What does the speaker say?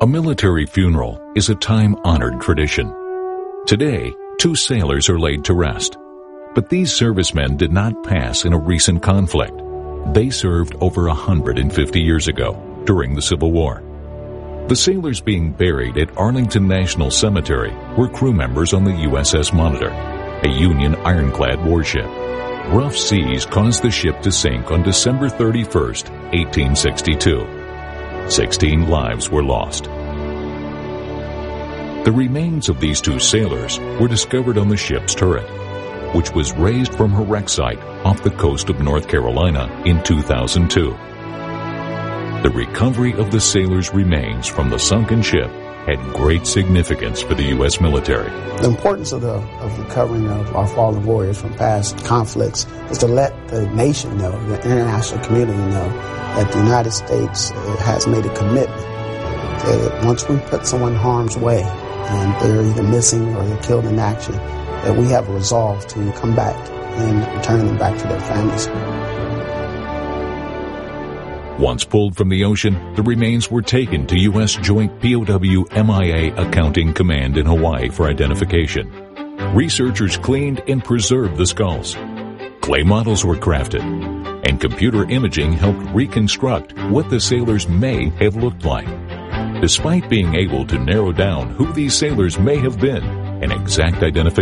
A military funeral is a time-honored tradition. Today, 2 sailors are laid to rest. But these servicemen did not pass in a recent conflict. They served over 150 years ago, during the Civil War. The sailors being buried at Arlington National Cemetery were crew members on the USS Monitor, a Union ironclad warship. Rough seas caused the ship to sink on December 31st, 1862. 16 lives were lost. The remains of these 2 sailors were discovered on the ship's turret, which was raised from her wreck site off the coast of North Carolina in 2002. The recovery of the sailors' remains from the sunken ship had great significance for the U.S. military. The importance of recovering of our fallen warriors from past conflicts is to let the nation know, the international community know, that the United States has made a commitment that once we put someone in harm's way and they're either missing or they're killed in action, that we have a resolve to come back and return them back to their families. Once pulled from the ocean, the remains were taken to U.S. Joint POW MIA Accounting Command in Hawaii for identification. Researchers cleaned and preserved the skulls. Clay models were crafted, and computer imaging helped reconstruct what the sailors may have looked like. Despite being able to narrow down who these sailors may have been, an exact identification